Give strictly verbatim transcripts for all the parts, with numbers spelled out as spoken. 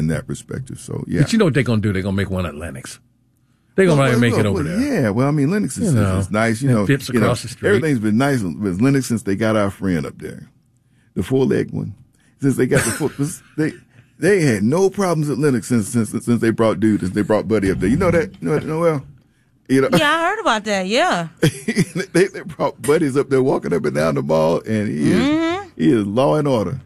in that perspective. So yeah. But you know what they're gonna do? They're gonna make one at Lennox. They're gonna well, well, make well, it over well, there. Yeah. Well, I mean, Lennox is, you know, is nice. You know, Phipps you know, across the street. Everything's been nice with Lennox since they got our friend up there, the four leg one. Since they got the four, they they had no problems at Lennox since since since they brought dude, since they brought Buddy up there. You know that? You know that, Noel? You know? Yeah, I heard about that. Yeah, they, they brought Buddies up there walking up and down the mall, and he is mm-hmm. he is law and order.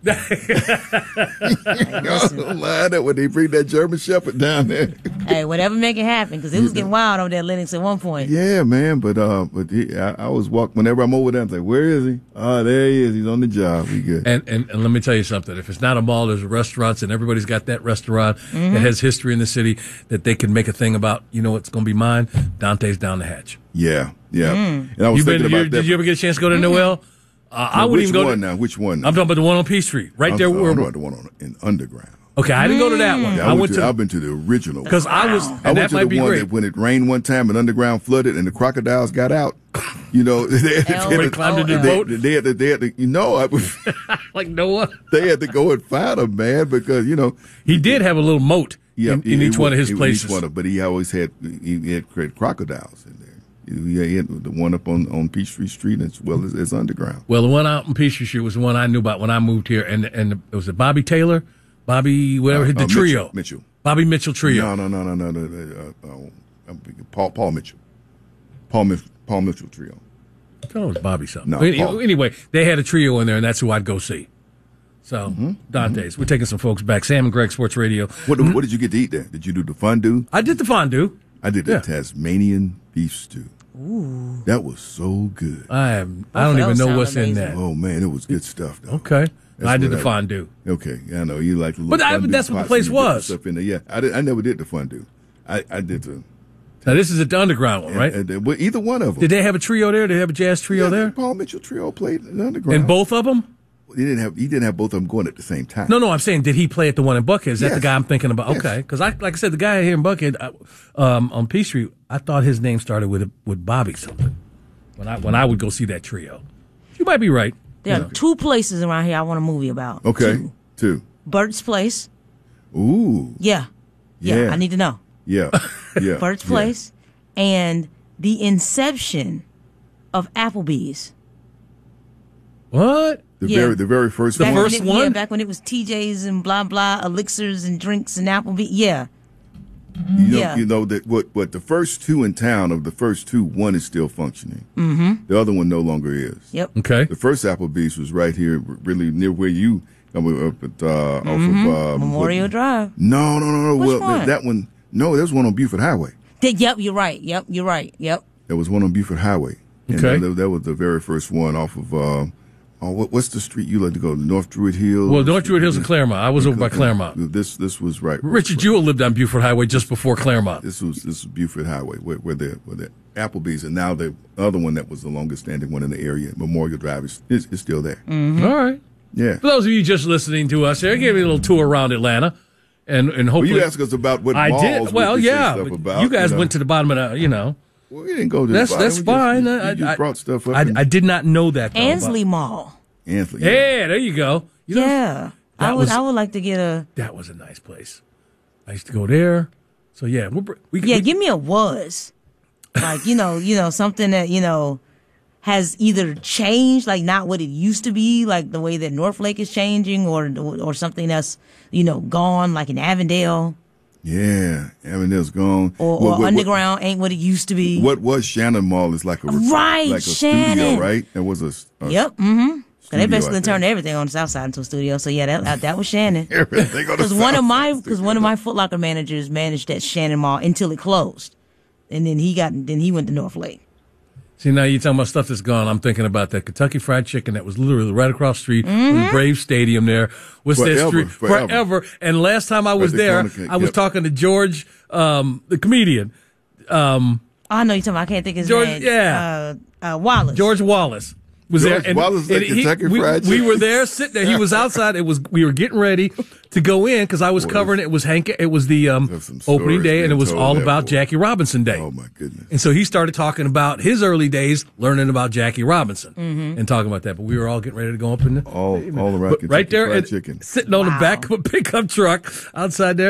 Y'all line up when they bring that German Shepherd down there. Hey, whatever make it happen, because it was getting wild over there at Lennox at one point. Yeah, man, but uh, but he, I, I was walking whenever I'm over there. I'm like, where is he? Oh, there he is. He's on the job. We good. And, and and let me tell you something. If it's not a mall, there's restaurants, and everybody's got that restaurant mm-hmm. that has history in the city that they can make a thing about. You know, it's going to be mine. Dante's down the hatch. Yeah, yeah. Mm. And I was you thinking been, about you, that. Did you ever get a chance to go to mm-hmm. Noel? Uh, now, I wouldn't even go one to, now. Which one? Now? I'm talking about the one on P Street, right I'm, there. I'm where, talking about the one on in Underground. Okay, I didn't go to that one. Yeah, I, I went, went to, to. I've been to the original because I was. And I went that to might the be one great. that when it rained one time and Underground flooded and the crocodiles got out. You know, they had to, Everybody climbed into the they, boat. They had to, they had to, you know, I was like Noah. They had to go and find them, man, because you know he did have a little moat yeah, in, in he, each he, one of his he, places. Each one of, but he always had he had crocodiles in there. He had the one up on, on Peachtree Street as well as, as Underground. Well, the one out on Peachtree Street was the one I knew about when I moved here, and and it was it Bobby Taylor, Bobby whatever uh, the uh, trio, Mitchell, Mitchell, Bobby Mitchell trio. No, no, no, no, no, no. Uh, uh, Paul Paul Mitchell, Paul Mitchell, Paul Mitchell trio. I thought it was Bobby something. No, anyway, anyway, they had a trio in there, and that's who I'd go see. So mm-hmm. Dante's. Mm-hmm. We're taking some folks back. Sam and Greg Sports Radio. What, mm-hmm. what did you get to eat there? Did you do the fondue? I did the fondue. I did the yeah. Tasmanian beef stew. Ooh. That was so good. I am. I don't even know what's amazing. in that. Oh man, it was good stuff. Though. Okay, that's I did the I, fondue. Okay, I know you like the. But I, that's what the place was. Stuff in there. Yeah, I did, I never did the fondue. I, I did the. Now this is at the Underground one, right? And, and, well, either one of them. Did they have a trio there? Did they have a jazz trio yeah, there? Paul Mitchell trio played in the Underground. And both of them? He didn't have. He didn't have both of them going at the same time. No, no. I'm saying, did he play at the one in Buckhead? Is that yes. the guy I'm thinking about? Yes. Okay, because I, like I said, the guy here in Buckhead, I, um, on P Street, I thought his name started with with Bobby something. When I when I would go see that trio, you might be right. There you are know. two places around here I want a movie about. Okay, two. two. Bert's Place. Ooh. Yeah. yeah, Yeah. I need to know. Yeah, yeah. Bert's yeah. Place and the inception of Applebee's. What? The Yeah. very the very first The one. first when it, one? Yeah, back when it was T J's and blah blah elixirs and drinks and Applebee's. Yeah. You know, Yeah. you know that what what the first two in town of the first two, one is still functioning. Mm-hmm. The other one no longer is. Yep. Okay. The first Applebee's was right here, really near where you up at uh, off Mm-hmm. of uh, Memorial what, Drive. No, no, no, no. Which well, one? th- that one. No, there was one on Buford Highway. Did, yep, you're right. Yep, you're right. Yep. There was one on Buford Highway. And Okay. That, that was the very first one off of. Uh, oh, what, what's the street you like to go? North Druid Hills. Well, North Druid Hills and Claremont. I was over by Claremont. This this was right. Richard Jewell lived on Buford Highway just before Claremont. This was this was Buford Highway, where, where the where the Applebee's, and now the other one that was the longest standing one in the area, Memorial Drive, is is, is still there. Mm-hmm. All right. Yeah. For those of you just listening to us here, give me a little tour around Atlanta, and and Well, hopefully you asked us about what I malls did. we Well, could say yeah, stuff but about, you guys know. went to the bottom of the, you know. Well, we didn't go to That's the that's bottom. fine. We just, I, you just I, brought stuff up. I, and- I did not know that. Though, Ansley about- Mall. Ansley. Yeah, there you go. You know, Yeah. I that would was- I would like to get a that was a nice place. I used to go there. So yeah, we'll, br- we Yeah, we, give me a was. Like, you know, you know, something that, you know, has either changed, like not what it used to be, like the way that North Lake is changing, or or something that's, you know, gone, like in Avondale, Yeah, Avondale's gone. or, What- or what- Underground ain't what it used to be. What, what was Shannon Mall is like a Right, like a Shannon. studio, right? It was a, a Yep, mm-hmm. They studio basically out there. turned everything on the south side into a studio. So yeah, that that was Shannon. Everything on the Because one south of my side because studio. one of my Foot Locker managers managed that Shannon Mall until it closed, and then he got then he went to North Lake. See, now you're talking about stuff that's gone. I'm thinking about that Kentucky Fried Chicken that was literally right across the street from the Brave Stadium there. What's that Forever, street? forever. And last time I was the there, corner cake, I was yep. talking to George, um, the comedian, um, Oh, I know you're talking about. I can't think of his George- name. yeah. uh, uh, Wallace. George Wallace. Was George there, and, Wallace at and he- Kentucky we, Fried we Chicken? were there sitting there. He was outside. It was we were getting ready to go in because I was Boy, covering it. It was Hank. It was the um, There's some opening stories day, and it being was told all there, about boy. Jackie Robinson Day. Oh my goodness! And so he started talking about his early days, learning about Jackie Robinson, Mm-hmm. and talking about that. But we were all getting ready to go up in the All all around but Kentucky right there, Fried and Chicken. sitting on Wow. the back of a pickup truck outside there.